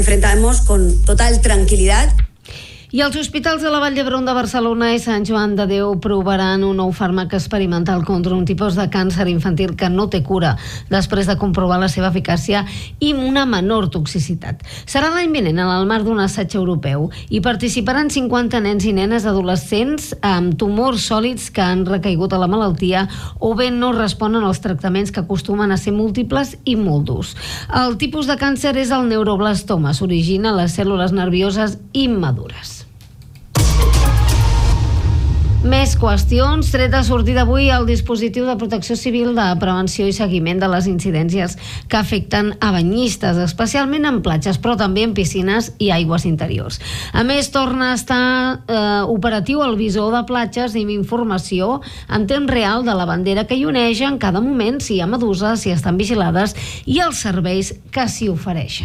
enfrentamos con total tranquilidad. I els hospitals de la Vall d'Hebron de Barcelona i Sant Joan de Déu provaran un nou fàrmac experimental contra un tipus de càncer infantil que no té cura, després de comprovar la seva eficàcia i una menor toxicitat. Serà l'any vinent en el marc d'un assaig europeu i participaran 50 nens i nenes adolescents amb tumors sòlids que han recaigut a la malaltia o bé no responen als tractaments que acostumen a ser múltiples i molt durs. El tipus de càncer és el neuroblastoma, s'origina a les cèl·lules nervioses immadures. Més qüestions. Tret de sortida avui el dispositiu de protecció civil de prevenció i seguiment de les incidències que afecten a banyistes, especialment en platges, però també en piscines i aigües interiors. A més, torna a estar operatiu el visor de platges amb informació en temps real de la bandera que hi oneja en cada moment, si hi ha meduses, si estan vigilades i els serveis que s'hi ofereixen.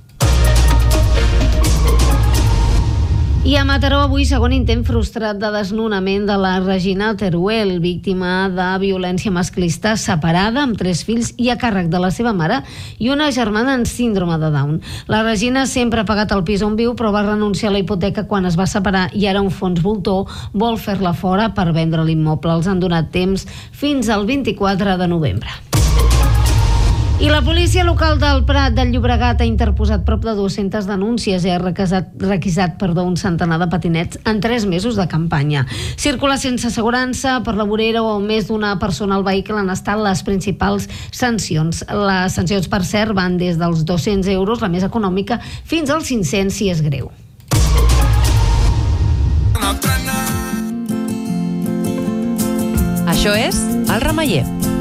I a Mataró avui segon intent frustrat de desnonament de la Regina Teruel, víctima de violència masclista, separada amb 3 fills i a càrrec de la seva mare i una germana amb síndrome de Down. La Regina sempre ha pagat el pis on viu, però va renunciar a la hipoteca quan es va separar i ara un fons voltor vol fer-la fora per vendre l'immoble. Els han donat temps fins al 24 de novembre. I la policia local del Prat del Llobregat ha interposat prop de 200 denúncies i ha requisat un centenar de patinets en 3 mesos de campanya. Circular sense assegurança, per la vorera o més d'una persona al vehicle han estat les principals sancions. Les sancions, per cert, van des dels 200 euros, la més econòmica, fins als 500 si és greu. Això és El Remeier.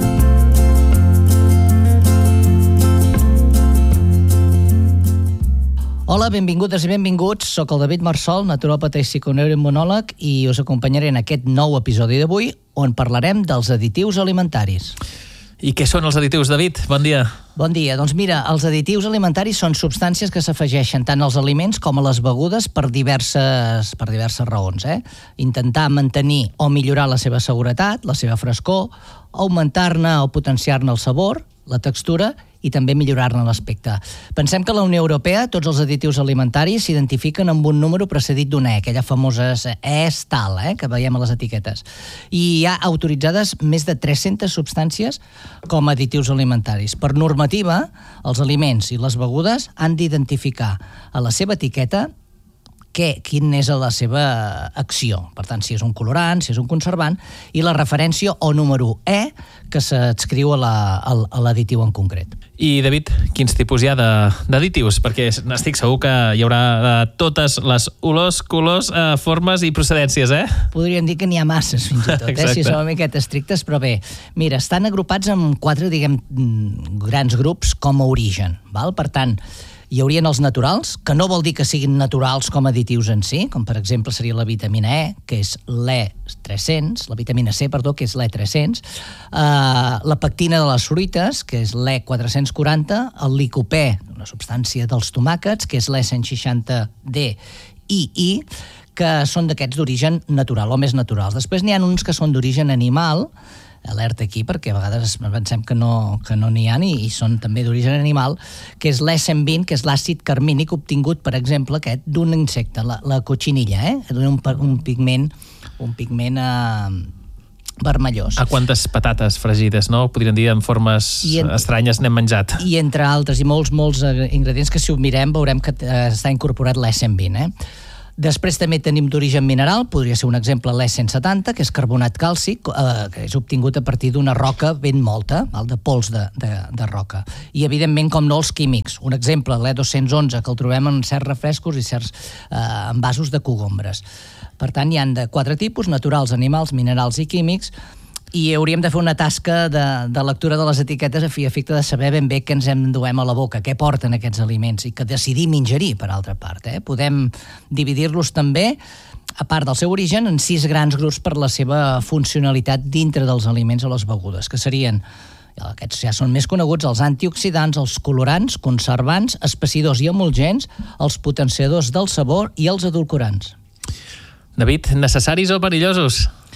Hola, benvingudes i benvinguts. Soc el David Marsol, naturòpata i psiconeuroimmunòleg, i us acompanyaré en aquest nou episodi d'avui on parlarem dels additius alimentaris. I què són els additius, David? Bon dia. Bon dia. Doncs mira, els additius alimentaris són substàncies que s'afegeixen tant als aliments com a les begudes per diverses raons. Intentar mantenir o millorar la seva seguretat, la seva frescor, augmentar-ne o potenciar-ne el sabor, la textura i també millorar-ne l'aspecte. Pensem que a la Unió Europea tots els additius alimentaris s'identifiquen amb un número precedit d'un E, aquella famosa ES tal, que veiem a les etiquetes. I hi ha autoritzades més de 300 substàncies com a additius alimentaris. Per normativa, els aliments i les begudes han d'identificar a la seva etiqueta quina és la seva acció. Per tant, si és un colorant, si és un conservant, i la referència o número E que s'adscriu a l'additiu en concret. I, David, quins tipus hi ha d'additius? Perquè estic segur que hi haurà totes les olors, colors, formes i procedències, Podríem dir que n'hi ha masses, fins i tot, si som una miqueta estrictes, però bé, mira, estan agrupats en 4, grans grups com a origen, val? Per tant, hi haurien els naturals, que no vol dir que siguin naturals com a additius en si, com per exemple seria la vitamina E, que és l'E300, la vitamina C, perdó, que és l'E300, la pectina de les fruites, que és l'E440, el licopè, una substància dels tomàquets, que és l'E160D i I, que són d'aquests d'origen natural o més naturals. Després n'hi ha uns que són d'origen animal, alerta aquí perquè a vegades pensem que no n'hi ha i són també d'origen animal, que és l'E120, que és l'àcid carmínic obtingut, per exemple, aquest d'un insecte, la cotxinilla, un pigment vermellós. A quantes patates fregides, no? Podríem dir en formes estranyes n'hem menjat. I entre altres, i molts ingredients que si ho mirem veurem que està incorporat l'E120, Després també tenim d'origen mineral, podria ser un exemple l'E170, que és carbonat càlcic, que és obtingut a partir d'una roca ben molta, de pols de roca. I, evidentment, com no, els químics. Un exemple, l'E211, que el trobem en certs refrescos i certs envasos de cogombres. Per tant, hi ha de 4 tipus, naturals, animals, minerals i químics, i hauríem de fer una tasca de lectura de les etiquetes a fi i efecte de saber ben bé què ens enduem a la boca, què porten aquests aliments i que decidim ingerir, per altra part. Podem dividir-los també, a part del seu origen, en 6 grans grups per la seva funcionalitat dintre dels aliments o les begudes, que serien, aquests ja són més coneguts, els antioxidants, els colorants, conservants, espessidors i emulgents, els potenciadors del sabor i els edulcorants. David, necessaris o perillosos?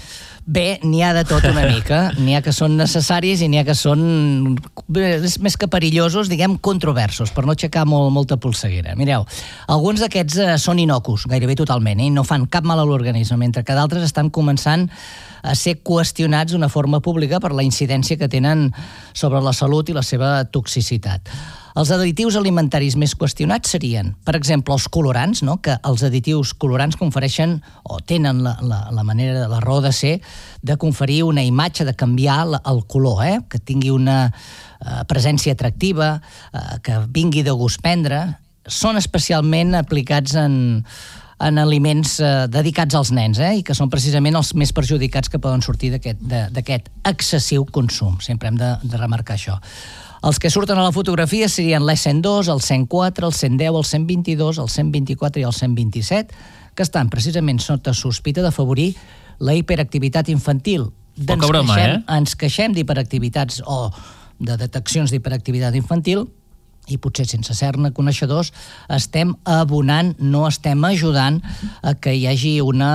Bé, n'hi ha de tot una mica. N'hi ha que són necessaris i n'hi ha que són més que perillosos, diguem, controversos, per no aixecar molta polseguera. Mireu, alguns d'aquests són innocus, gairebé totalment, i no fan cap mal a l'organisme, mentre que d'altres estan començant a ser qüestionats d'una forma pública per la incidència que tenen sobre la salut i la seva toxicitat. Els additius alimentaris més qüestionats serien, per exemple, els colorants, no? Que els additius colorants confereixen o tenen la manera, la raó de ser, de conferir una imatge, de canviar el color, que tingui una presència atractiva, que vingui de gust prendre. Són especialment aplicats en aliments dedicats als nens, i que són precisament els més perjudicats que poden sortir d'aquest excessiu consum. Sempre hem de remarcar això. Els que surten a la fotografia serien l'E102, el 104, el 110, el 122, el 124 i el 127, que estan precisament sota sospita d'afavorir la hiperactivitat infantil. Poca broma, Ens queixem d'hiperactivitats o de deteccions d'hiperactivitat infantil i potser sense ser-ne coneixedors estem abonant, no estem ajudant a que hi hagi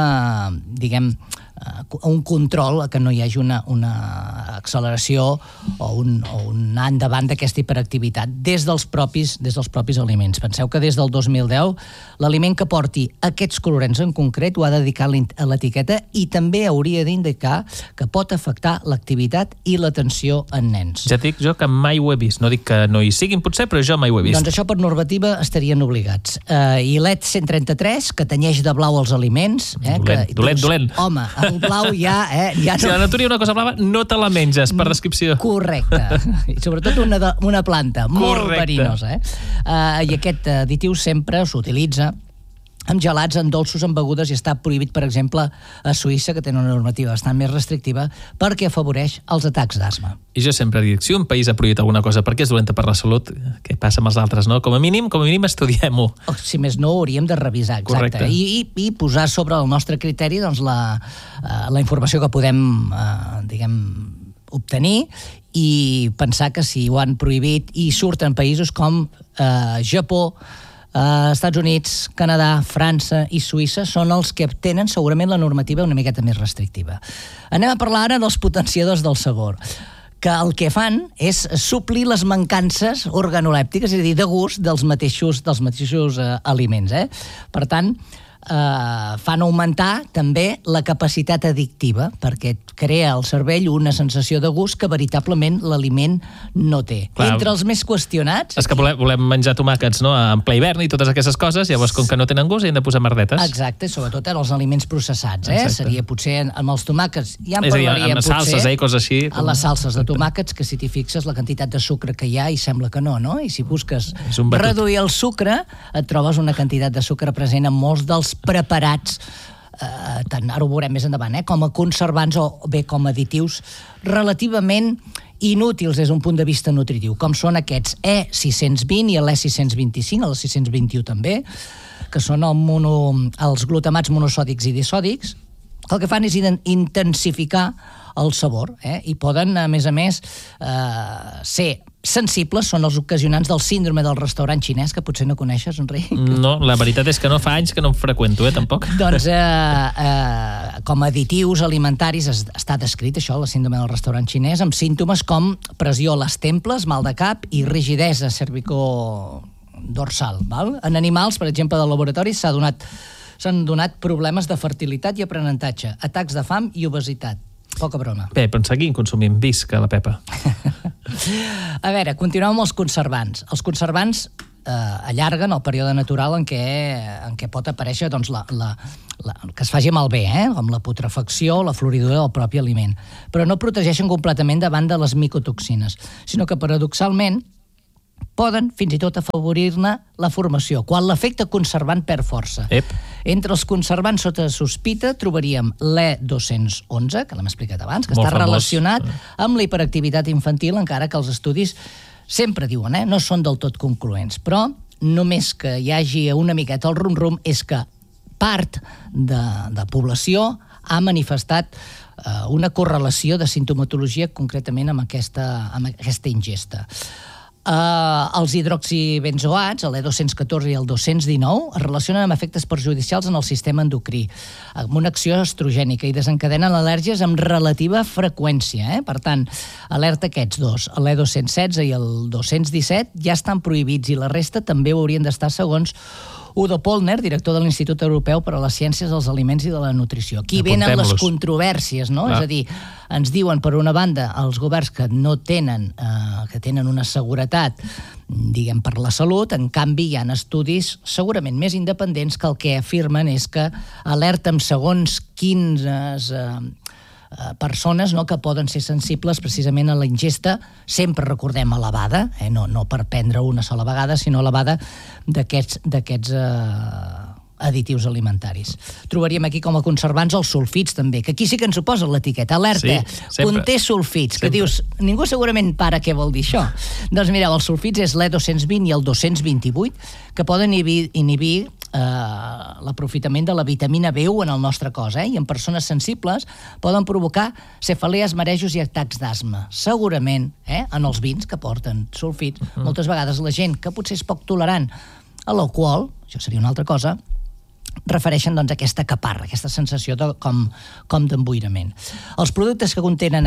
un control, que no hi hagi una acceleració o un anar endavant d'aquesta hiperactivitat des dels propis aliments. Penseu que des del 2010 l'aliment que porti aquests colorants en concret ho ha dedicat a l'etiqueta i també hauria d'indicar que pot afectar l'activitat i l'atenció en nens. Ja dic jo que mai ho he vist. No dic que no hi siguin potser, però jo mai ho he vist. Doncs això per normativa estarien obligats. I l'ET 133, que tenyeix de blau els aliments. Dolent. Home, el blau ja no... Si a la natura hi ha una cosa blava, no te la menges, per descripció. Correcte. I sobretot una planta molt verinosa. I aquest additiu sempre s'utilitza amb gelats, en dolços, en begudes, i està prohibit, per exemple, a Suïssa, que té una normativa bastant més restrictiva, perquè afavoreix els atacs d'asma. I jo sempre dic, si un país ha prohibit alguna cosa perquè és dolenta per la salut, què passa amb els altres, no? Com a mínim estudiem-ho. Si més no, ho hauríem de revisar, exacte. Correcte. I posar sobre el nostre criteri doncs, la informació que podem, obtenir, i pensar que si ho han prohibit i surten països com Japó, Estats Units, Canadà, França i Suïssa són els que tenen segurament la normativa una miqueta més restrictiva. Anem a parlar ara dels potenciadors del sabor, que el que fan és suplir les mancances organolèptiques, és a dir, de gust dels mateixos aliments. Per tant, fan augmentar també la capacitat addictiva, perquè crea al cervell una sensació de gust que veritablement l'aliment no té. Clar, entre els més qüestionats... És que volem menjar tomàquets, no?, en ple hivern i totes aquestes coses, llavors com que no tenen gust hi hem de posar merdetes. Exacte, sobretot en els aliments processats. Seria potser amb els tomàquets, ja en És parlaríem a dir, amb salses i coses així. A les salses de tomàquets, que si t'hi fixes la quantitat de sucre que hi ha, i sembla que no? I si busques reduir el sucre, et trobes una quantitat de sucre present en molts dels preparats, tant ara ho veurem més endavant, com a conservants o bé com a additius relativament inútils des d'un punt de vista nutritiu, com són aquests E620 i l'E625, l'E621 també, que són els glutamats monosòdics i disòdics. El que fan és intensificar el sabor, i poden, a més, ser sensibles, són els ocasionants del síndrome del restaurant xinès, que potser no coneixes, Enric? No, la veritat és que no fa anys que no em freqüento, tampoc. Doncs com a additius alimentaris està descrit això, la síndrome del restaurant xinès, amb símptomes com pressió a les temples, mal de cap i rigidesa cervicodorsal. En animals, per exemple, del laboratori s'han donat problemes de fertilitat i aprenentatge, atacs de fam i obesitat. Poca broma. Bé, però seguim consumint, visca la Pepa. A veure, continuem amb els conservants. Els conservants allarguen el període natural en què pot aparèixer que es faci malbé, com la putrefacció, la floridura del propi aliment. Però no protegeixen completament davant de les micotoxines, sinó que paradoxalment poden fins i tot afavorir-ne la formació, quan l'efecte conservant perd força. Entre els conservants sota sospita trobaríem l'E211, que l'hem explicat abans, que està relacionat amb la hiperactivitat infantil, encara que els estudis sempre diuen, no són del tot concloents. Però només que hi hagi una miqueta el rum-rum és que part de població ha manifestat una correlació de sintomatologia concretament amb aquesta ingesta. Els hidroxibenzoats, l'E214 i el 219, es relacionen amb efectes perjudicials en el sistema endocrí, amb una acció estrogènica i desencadenen al·lèrgies amb relativa freqüència. Per tant, alerta aquests dos, l'E216 i el 217, ja estan prohibits i la resta també ho haurien d'estar segons Udo Pollner, director de l'Institut Europeu per a les Ciències dels Aliments i de la Nutrició. Aquí venen les controvèrsies, no? És a dir, ens diuen, per una banda, els governs que no tenen, que tenen una seguretat, diguem, per la salut, en canvi hi ha estudis segurament més independents que el que afirmen és que alerta amb segons quines persones, no, que poden ser sensibles precisament a la ingesta, sempre recordem elevada, no per prendre una sola vegada, sinó elevada d'aquests additius alimentaris. Trobaríem aquí com a conservants els sulfits també, que aquí sí que ens ho posa l'etiqueta, alerta, conté sulfits, que dius, ningú segurament para què vol dir això. Doncs mireu, els sulfits és l'E220 i el 228, que poden inhibir l'aprofitament de la vitamina B1 en el nostre cos, i en persones sensibles poden provocar cefalees, marejos i atacs d'asma. Segurament, en els vins que porten sulfits, moltes vegades la gent que potser és poc tolerant a l'alcohol, això seria una altra cosa, refereixen doncs a aquesta caparra, aquesta sensació com d'emboirament. Els productes que contenen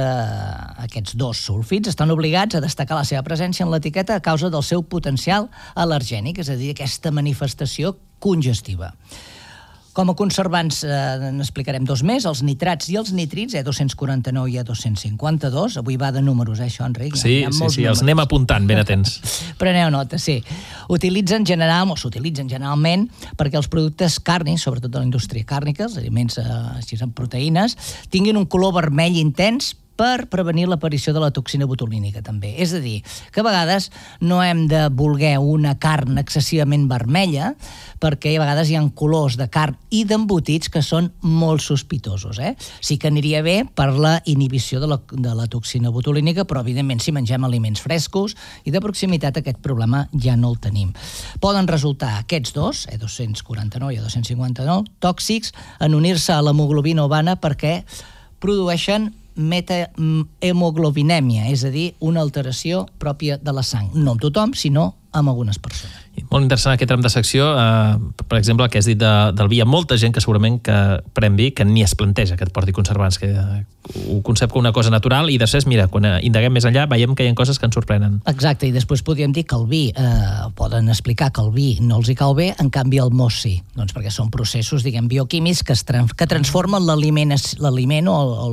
aquests dos sulfits estan obligats a destacar la seva presència en l'etiqueta a causa del seu potencial al·lergènic, és a dir, aquesta manifestació congestiva. Com a conservants n'explicarem dos més, els nitrats i els nítrids, E249 i E252. Avui va de números, això, Enric? Sí, els anem apuntant, ben atents. Preneu nota, sí. S'utilitzen generalment perquè els productes carnis, sobretot de la indústria càrnica, els aliments així amb proteïnes, tinguin un color vermell intens per prevenir l'aparició de la toxina botulínica, també. És a dir, que a vegades no hem de voler una carn excessivament vermella, perquè a vegades hi ha colors de carn i d'embotits que són molt sospitosos. Sí que aniria bé per la inhibició de la toxina botulínica, però evidentment si mengem aliments frescos i de proximitat aquest problema ja no el tenim. Poden resultar aquests dos, E249 i E259, tòxics en unir-se a l'hemoglobina humana perquè produeixen metahemoglobinèmia, és a dir, una alteració pròpia de la sang. No amb tothom, sinó amb algunes persones. Molt interessant aquest tram de secció. Per exemple, el que has dit del vi. Hi ha molta gent que segurament que pren vi que ni es planteja que et porti conservants, que ho concep com una cosa natural i després, mira, quan indaguem més enllà veiem que hi ha coses que ens sorprenen. Exacte, i després podríem dir que el vi, poden explicar que el vi no els hi cau bé, en canvi el most sí, doncs perquè són processos, diguem, bioquímics que transformen l'aliment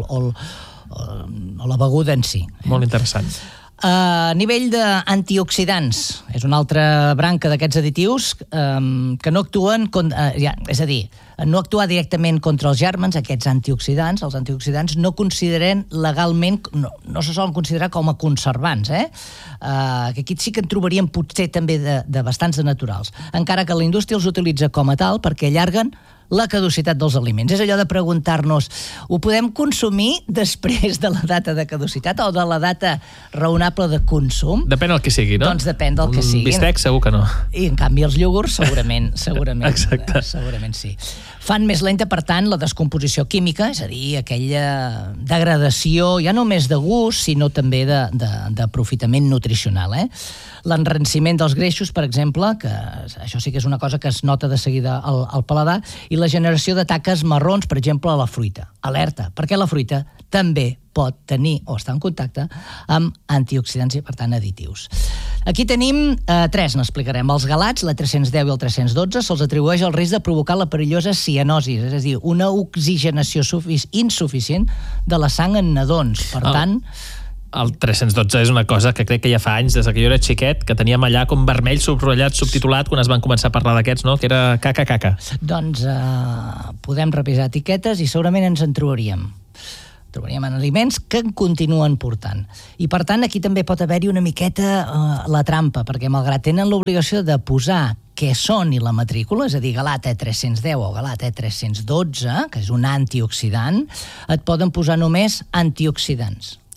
o la beguda en si. Molt interessant. A nivell d'antioxidants, és una altra branca d'aquests additius que no actuen, és a dir, no actuar directament contra els gèrmens, aquests antioxidants, els antioxidants no consideren legalment, no se solen considerar com a conservants, que aquí sí que en trobaríem potser també de bastants de naturals, encara que la indústria els utilitza com a tal perquè allarguen la caducitat dels aliments. És allò de preguntar-nos, ho podem consumir després de la data de caducitat o de la data raonable de consum? Depèn del que sigui, no? Doncs depèn del que sigui. Un bistec segur que no. I en canvi els iogurts segurament Exacte. Segurament sí. Fan més lenta, per tant, la descomposició química, és a dir, aquella degradació ja no només de gust, sinó també d'aprofitament nutricional. L'enranciment dels greixos, per exemple, que això sí que és una cosa que es nota de seguida al paladar, i la generació de taques marrons, per exemple, a la fruita. Alerta, perquè la fruita també pot tenir o estar en contacte amb antioxidants i, per tant, additius. Aquí tenim tres, n'explicarem. Els galats, la 310 i el 312, se'ls atribueix el risc de provocar la perillosa cianosi, és a dir, una oxigenació insuficient de la sang en nadons. Per tant... El 312 és una cosa que crec que ja fa anys, des que jo era xiquet, que teníem allà com vermell, subratllat, subtitulat, quan es van començar a parlar d'aquests, no? Que era caca. Doncs podem revisar etiquetes i segurament ens en trobaríem en aliments que en continuen portant. I, per tant, aquí també pot haver-hi una miqueta la trampa, perquè malgrat tenen l'obligació de posar què són i la matrícula, és a dir, galat E310 o galat E312, que és un antioxidant, et poden posar només antioxidants.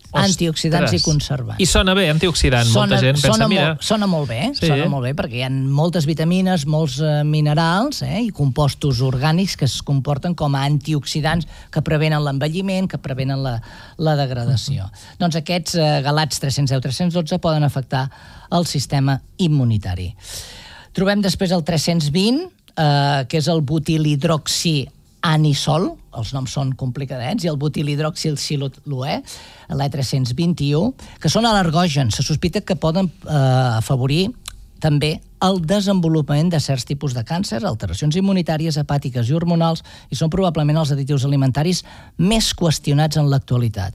antioxidants i conservants. I sona bé, antioxidant. Molta gent pensa, mira... Sona molt bé, perquè hi ha moltes vitamines, molts minerals i compostos orgànics que es comporten com a antioxidants que prevenen l'envelliment, que prevenen la degradació. Doncs aquests galats 310-312 poden afectar el sistema immunitari. Trobem després el 320, que és el butilhidroxianisol, els noms són complicadets, i el butilhidroxilsiloè, l'E321, que són al·lergògens. Se sospita que poden afavorir també el desenvolupament de certs tipus de càncer, alteracions immunitàries, hepàtiques i hormonals, i són probablement els additius alimentaris més qüestionats en l'actualitat.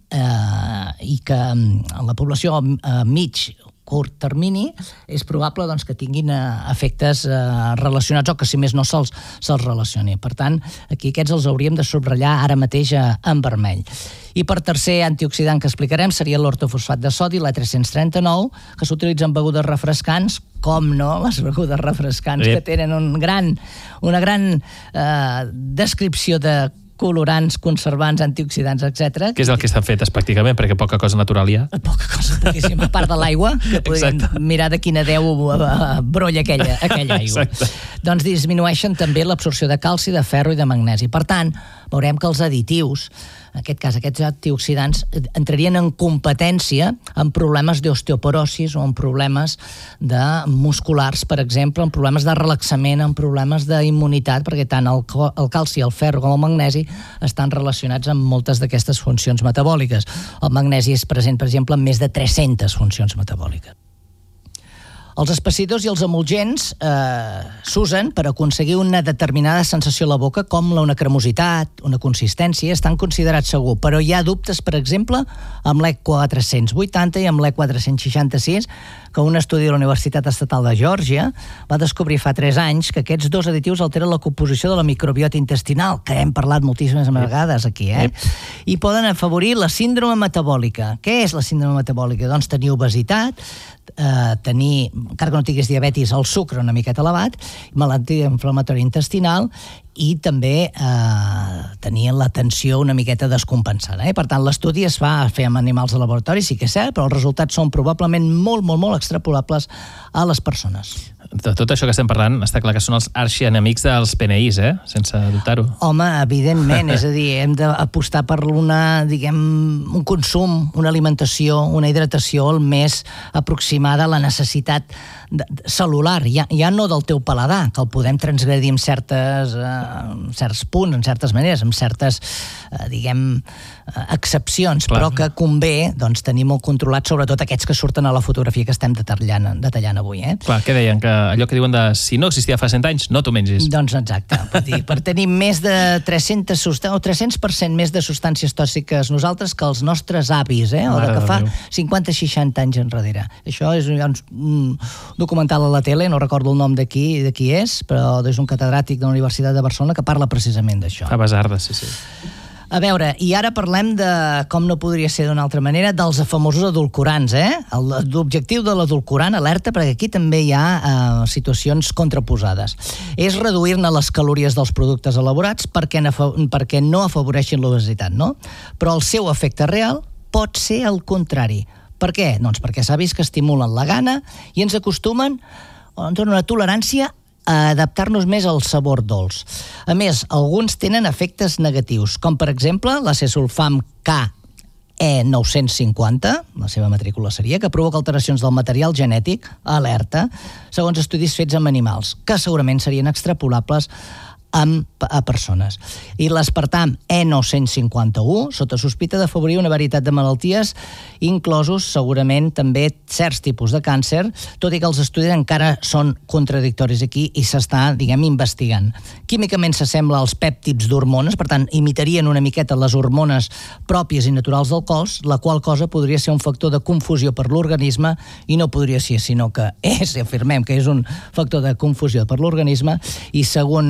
I que en la població curt termini és probable que tinguin efectes relacionats o que, si més no, se'ls relacioni. Per tant, aquí aquests els hauríem de subratllar ara mateix en vermell. I per tercer antioxidant que explicarem seria l'ortofosfat de sodi, l'E339, que s'utilitza en begudes refrescants, com no, les begudes refrescants que tenen una gran descripció de colorants, conservants, antioxidants, etc. Que és el que estan fetes pràcticament, perquè poca cosa natural hi ha. Poca cosa, poquíssima, a part de l'aigua, que podríem mirar de quina deu brolla aquella aigua. Exacte. Doncs disminueixen també l'absorció de calci, de ferro i de magnesi. Per tant, veurem que els additius, en aquest cas, aquests antioxidants, entrarien en competència en problemes d'osteoporosis o en problemes musculars, per exemple, en problemes de relaxament, en problemes d'immunitat, perquè tant el calci, el ferro com el magnesi estan relacionats amb moltes d'aquestes funcions metabòliques. El magnesi és present, per exemple, en més de 300 funcions metabòliques. Els espessidors i els emulgents s'usen per aconseguir una determinada sensació a la boca, com una cremositat, una consistència, estan considerats segur, però hi ha dubtes, per exemple, amb l'E480 i amb l'E466, que un estudi de la Universitat Estatal de Geòrgia va descobrir fa 3 anys que aquests dos additius alteren la composició de la microbiota intestinal, que hem parlat moltíssimes vegades aquí, i poden afavorir la síndrome metabòlica. Què és la síndrome metabòlica? Doncs tenir obesitat, tenir, encara que no tinguis diabetis, el sucre una miqueta elevat, malaltia inflamatòria intestinal i també tenir la tensió una miqueta descompensada. Per tant, l'estudi es va fer amb animals de laboratori, sí que és cert, però els resultats són probablement molt, molt, molt extrapolables a les persones. De tot això que estem parlant, està clar que són els arxienemics dels PNIs, sense dubtar-ho. Home, evidentment, és a dir, hem d'apostar per un consum, una alimentació, una hidratació el més aproximada a la necessitat celular, ja no del teu paladar, que el podem transgredir en certs punts, en certes maneres, en certes, excepcions, clar, però que convé tenir molt controlat, sobretot aquests que surten a la fotografia que estem detallant avui. Clar, què deien? Que allò que diuen de si no existia fa 100 anys, no t'ho mengis. Doncs exacte. Per tenir més de 300% més de substàncies tòxiques nosaltres que els nostres avis, o de que fa 50-60 anys enrere. Això és un documental a la tele, no recordo el nom de qui és, però és un catedràtic de la Universitat de Barcelona que parla precisament d'això. A Basarda, sí. A veure, i ara parlem de, com no podria ser d'una altra manera, dels famosos edulcorants, L'objectiu de l'edulcorant, alerta, perquè aquí també hi ha situacions contraposades. És reduir-ne les calories dels productes elaborats perquè no afavoreixin l'obesitat, no? Però el seu efecte real pot ser el contrari. Per què? Doncs perquè s'ha vist que estimulen la gana i ens acostumen a una tolerància a adaptar-nos més al sabor dolç. A més, alguns tenen efectes negatius, com per exemple l'acesulfam K E950, la seva matrícula seria, que provoca alteracions del material genètic, alerta, segons estudis fets amb animals, que segurament serien extrapolables a persones. I l'aspartam E951, sota sospita d'afavorir una varietat de malalties, inclosos segurament també certs tipus de càncer, tot i que els estudis encara són contradictoris aquí i s'està, investigant. Químicament s'assembla als pèptids d'hormones, per tant, imitarien una miqueta les hormones pròpies i naturals del cos, la qual cosa podria ser un factor de confusió per l'organisme, i no podria ser, sinó que afirmem que és un factor de confusió per l'organisme, i segons el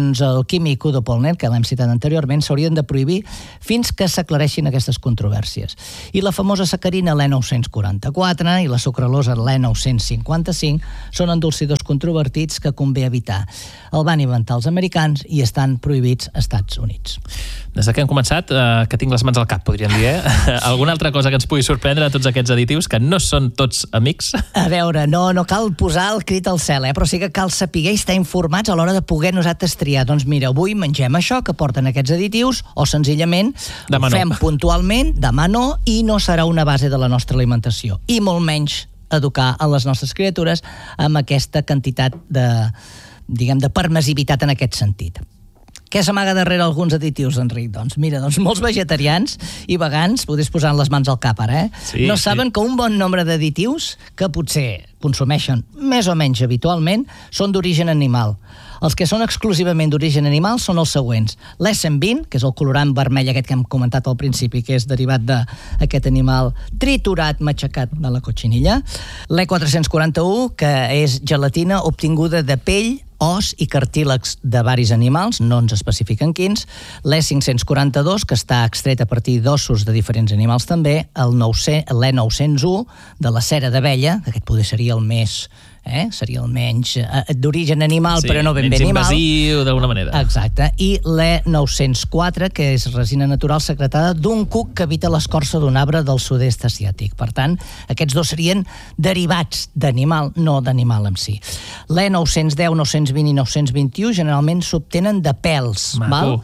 químic Udo Pollner, que l'hem citat anteriorment, s'haurien de prohibir fins que s'aclareixin aquestes controvèrsies. I la famosa sacarina l'E944 i la sucralosa l'E955 són endolcidors controvertits que convé evitar. El van inventar els americans i estan prohibits als Estats Units. Des que hem començat, que tinc les mans al cap, podríem dir, Alguna altra cosa que ens pugui sorprendre de tots aquests additius, que no són tots amics? A veure, no cal posar el crit al cel, però sí que cal saber i estar informats a l'hora de poder nosaltres triar. Doncs mira, avui mengem això que porten aquests additius, o senzillament ho fem puntualment, demà no, i no serà una base de la nostra alimentació. I molt menys educar a les nostres criatures amb aquesta quantitat de permissivitat en aquest sentit. Què s'amaga darrere alguns additius, Enric? Doncs mira, molts vegetarians i vegans, podries posar les mans al cap ara, no saben que un bon nombre d'additius, que potser consumeixen més o menys habitualment, són d'origen animal. Els que són exclusivament d'origen animal són els següents. L'E120, que és el colorant vermell aquest que hem comentat al principi, que és derivat d'aquest animal triturat, matxacat de la cotxinilla. l'E441, que és gelatina obtinguda de pell, os i cartílegs de varis animals, no ens especifiquen quins. l'E542, que està extret a partir d'ossos de diferents animals també. L'E901, de la cera d'abella, que aquest poder seria el més... seria el menys d'origen animal, però no ben bé animal. Menys invasiu, d'alguna manera. Exacte. I l'E904, que és resina natural secretada d'un cuc que habita l'escorça d'un arbre del sud-est asiàtic. Per tant, aquests dos serien derivats d'animal, no d'animal en si. L'E910, 920 i 921 generalment s'obtenen de pèls. Maco.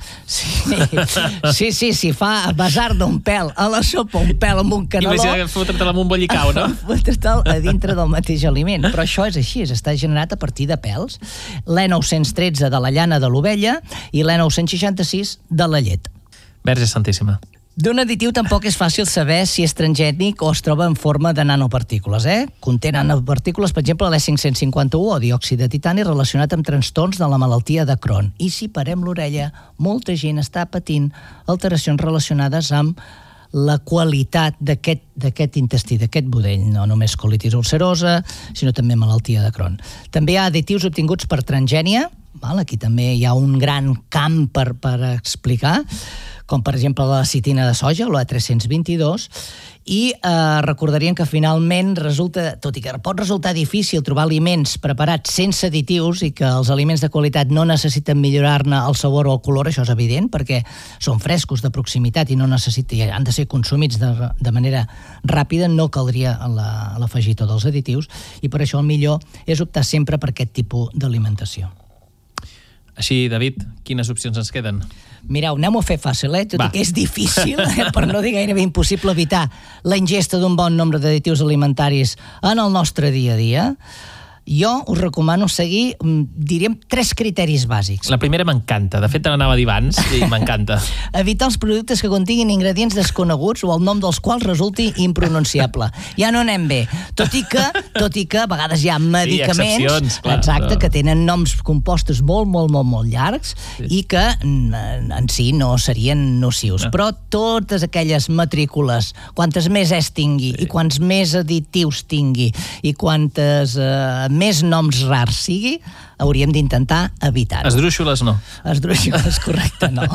Sí, fa a basar d'un pèl a la sopa, un pèl amb un caneló. I fotre-te'l amb un bollicau, no? Fotre-te'l a dintre del mateix aliment. Però això és així, està generat a partir de pèls. L'E913 de la llana de l'ovella i l'E966 de la llet. Verge Santíssima. D'un additiu tampoc és fàcil saber si és transgènic o es troba en forma de nanopartícules. Conté nanopartícules, per exemple, l'E551 o diòxid de titani relacionat amb trastorns de la malaltia de Crohn. I si parem l'orella, molta gent està patint alteracions relacionades amb la qualitat d'aquest intestí, d'aquest budell, no només colitis ulcerosa, sinó també malaltia de Crohn. També hi ha additius obtinguts per transgènia, aquí també hi ha un gran camp per explicar, com per exemple la citina de soja, l'E322, i recordarien que finalment resulta, tot i que pot resultar difícil trobar aliments preparats sense additius i que els aliments de qualitat no necessiten millorar-ne el sabor o el color, això és evident, perquè són frescos de proximitat i han de ser consumits de manera ràpida, no caldria l'afegitó dels additius, i per això el millor és optar sempre per aquest tipus d'alimentació. Així, David, quines opcions ens queden? Mireu, anem-ho a fer fàcil, tot i que és difícil, per no dir gairebé impossible evitar la ingesta d'un bon nombre d'additius alimentaris en el nostre dia a dia. Jo us recomano seguir, diríem, 3 criteris bàsics. La primera m'encanta, de fet te l'anava a dir abans i m'encanta. Evitar els productes que continguin ingredients desconeguts o el nom dels quals resulti impronunciable. Ja no anem bé. Tot i que a vegades hi ha medicaments que tenen noms compostos molt llargs i que en si no serien nocius. Però totes aquelles matrícules, quantes més tingui i quants més additius tingui i quantes més noms rars sigui, hauríem d'intentar evitar-ho. Esdrúixoles no. Esdrúixoles, correcte, no.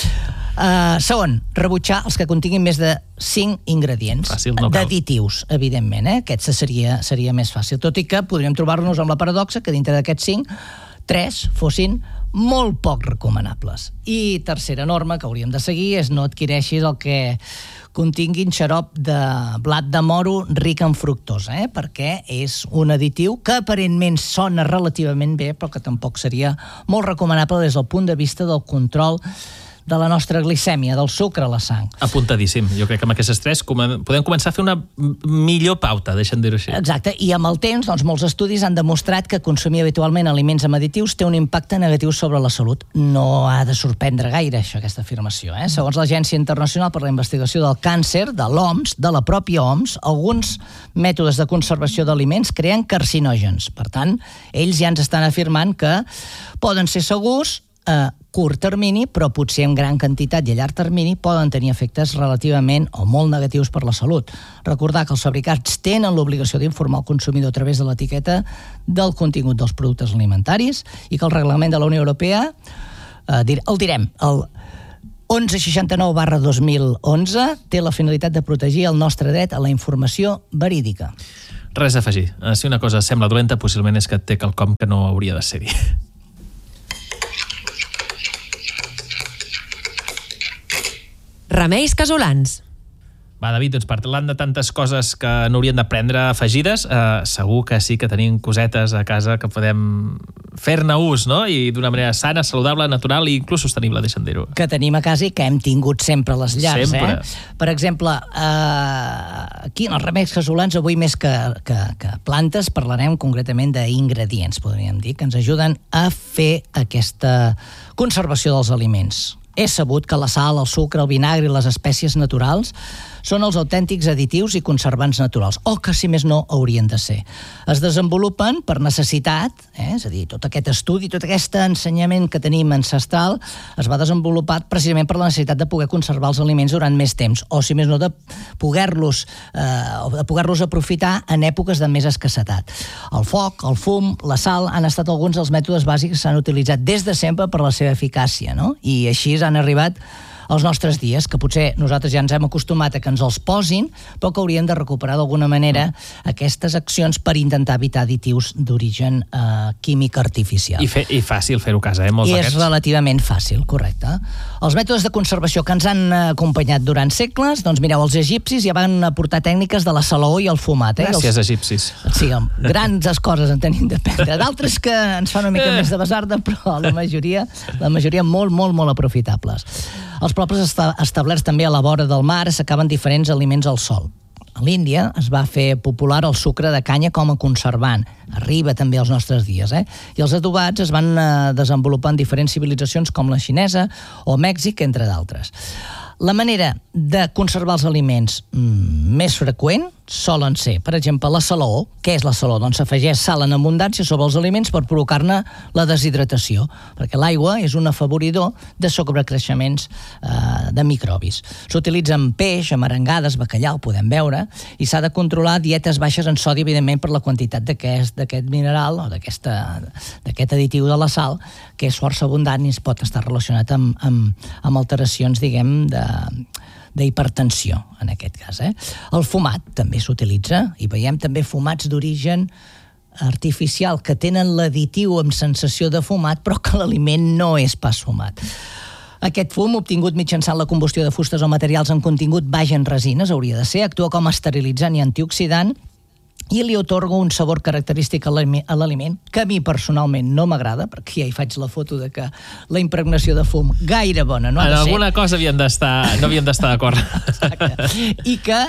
Segon, rebutjar els que continguin més de 5 ingredients d'additius, evidentment. Aquest seria més fàcil. Tot i que podríem trobar-nos amb la paradoxa que dintre d'aquests 5, 3 fossin molt poc recomanables. I tercera norma que hauríem de seguir és no adquireixis el que continguin xarop de blat de moro ric en fructosa, perquè és un additiu que aparentment sona relativament bé, però que tampoc seria molt recomanable des del punt de vista del control de la nostra glicèmia, del sucre a la sang. Apuntadíssim. Jo crec que amb aquestes 3 podem començar a fer una millor pauta, deixa'm dir-ho així. Exacte. I amb el temps, molts estudis han demostrat que consumir habitualment aliments amb additius té un impacte negatiu sobre la salut. No ha de sorprendre gaire, això, aquesta afirmació. Segons l'Agència Internacional per la Investigació del Càncer, de l'OMS, de la pròpia OMS, alguns mètodes de conservació d'aliments creen carcinògens. Per tant, ells ja ens estan afirmant que poden ser segurs a curt termini, però potser en gran quantitat i a llarg termini poden tenir efectes relativament o molt negatius per la salut. Recordar que els fabricants tenen l'obligació d'informar el consumidor a través de l'etiqueta del contingut dels productes alimentaris i que el reglament de la Unió Europea el direm, el 1169/2011 té la finalitat de protegir el nostre dret a la informació verídica. Res a afegir. Si una cosa sembla dolenta, possiblement és que té quelcom que no hauria de ser-hi. Remeis casolans. Va, David, doncs parlant de tantes coses que n'hauríem d'aprendre afegides, segur que sí que tenim cosetes a casa que podem fer-ne ús, no? I d'una manera sana, saludable, natural i inclús sostenible, deixa'm dir-ho. Que tenim a casa i que hem tingut sempre a les llars. Sempre. Per exemple, aquí en els remeis casolans, avui més que plantes, parlarem concretament d'ingredients, podríem dir, que ens ajuden a fer aquesta conservació dels aliments. És sabut que la sal, el sucre, el vinagre i les espècies naturals són els autèntics additius i conservants naturals, o que, si més no, haurien de ser. Es desenvolupen per necessitat, és a dir, tot aquest estudi, tot aquest ensenyament que tenim ancestral es va desenvolupar precisament per la necessitat de poder conservar els aliments durant més temps, o, si més no, de poder-los aprofitar en èpoques de més escassetat. El foc, el fum, la sal han estat alguns dels mètodes bàsics que s'han utilitzat des de sempre per la seva eficàcia, no? I així han arribat als nostres dies, que potser nosaltres ja ens hem acostumat a que ens els posin, però que hauríem de recuperar d'alguna manera aquestes accions per intentar evitar additius d'origen químic artificial. I fàcil fer-ho a casa, molts d'aquests. I és relativament fàcil, correcte. Els mètodes de conservació que ens han acompanyat durant segles, doncs mireu, els egipcis ja van aportar tècniques de la salaó i el fumat. Gràcies, egipcis. Sí, grans coses en tenim d'aprendre. D'altres que ens fan una mica més de basarda, però la majoria molt, molt, molt aprofitables. Els pobles establerts també a la vora del mar s'acaben diferents aliments al sol. A l'Índia es va fer popular el sucre de canya com a conservant. Arriba també als nostres dies, I els adobats es van desenvolupar en diferents civilitzacions com la xinesa o Mèxic, entre d'altres. La manera de conservar els aliments més freqüent solen ser, per exemple, la salaó. Què és la salaó? Doncs s'afegeix sal en abundància sobre els aliments per provocar-ne la deshidratació, perquè l'aigua és un afavoridor de sobrecreixements de microbis. S'utilitza en peix, en arengades, bacallà, ho podem veure, i s'ha de controlar dietes baixes en sodi, evidentment, per la quantitat d'aquest mineral o d'aquest additiu de la sal, que és força abundant i es pot estar relacionat amb alteracions, diguem, d'hipertensió, en aquest cas. El fumat també s'utilitza, i veiem també fumats d'origen artificial que tenen l'additiu amb sensació de fumat, però que l'aliment no és pas fumat. Aquest fum, obtingut mitjançant la combustió de fustes o materials amb contingut baix en resines, hauria de ser, actua com a esterilitzant i antioxidant, i li otorga un sabor característic a l'aliment que a mi personalment no m'agrada, perquè ja hi faig la foto de que la impregnació de fum gaire bona no ha de ser. En alguna cosa no havíem d'estar d'acord. I que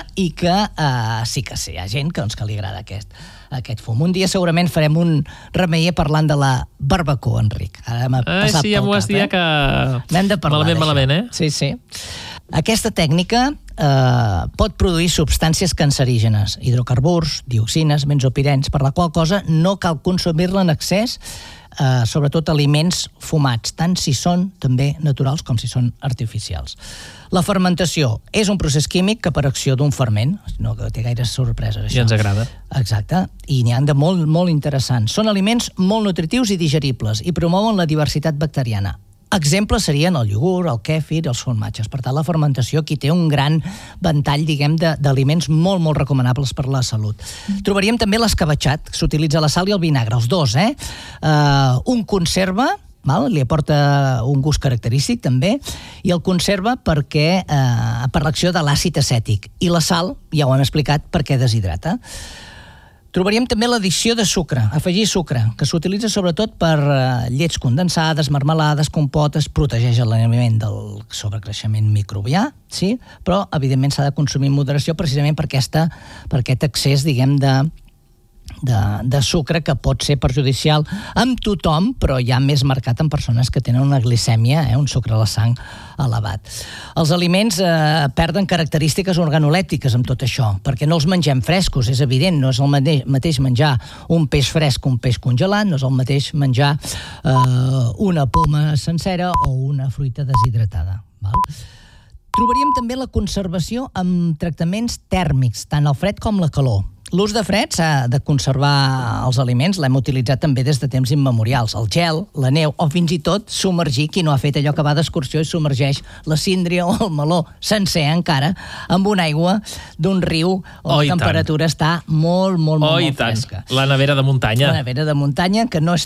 sí que sí, hi ha gent que li agrada aquest fum. Un dia segurament farem un remeier parlant de la barbacoa, Enric. Ara m'ha passat sí, ja m'ho has dit que n'hem de parlar malament, Sí, sí. Aquesta tècnica pot produir substàncies cancerígenes, hidrocarburs, dioxines, benzopirens, per la qual cosa no cal consumir-la en excés, sobretot aliments fumats, tant si són també naturals com si són artificials. La fermentació és un procés químic que per acció d'un ferment, no que té gaires sorpreses, això. Ja ens agrada. Exacte, i n'hi ha de molt, molt interessants. Són aliments molt nutritius i digeribles i promouen la diversitat bacteriana. Exemples serien el iogurt, el kèfir, els formatges. Per tant, la fermentació aquí té un gran ventall, diguem, d'aliments molt, molt recomanables per la salut. Trobaríem també l'escabetxat, s'utilitza la sal i el vinagre, els dos, Un conserva, li aporta un gust característic també, i el conserva perquè per l'acció de l'àcid acètic. I la sal, ja ho hem explicat, perquè deshidrata. Trobaríem també l'addició de sucre, afegir sucre, que s'utilitza sobretot per llets condensades, marmelades, compotes, protegeix l'aliment del sobrecreixement microbià, sí? Però evidentment s'ha de consumir amb moderació precisament per aquest excés, diguem, de sucre que pot ser perjudicial amb tothom, però ja més marcat en persones que tenen una glicèmia, un sucre a la sang elevat. Els aliments perden característiques organolèptiques amb tot això, perquè no els mengem frescos, és evident, no és el mateix menjar un peix fresc que un peix congelat, no és el mateix menjar una poma sencera o una fruita deshidratada. Trobaríem també la conservació amb tractaments tèrmics, tant al fred com la calor, L'ús de fred s'ha de conservar els aliments, l'hem utilitzat també des de temps immemorials. El gel, la neu o fins i tot submergir, qui no ha fet allò que va d'excursió i submergeix la síndria o el meló sencer encara amb una aigua d'un riu on la temperatura està molt fresca. La nevera de muntanya. La nevera de muntanya, que no és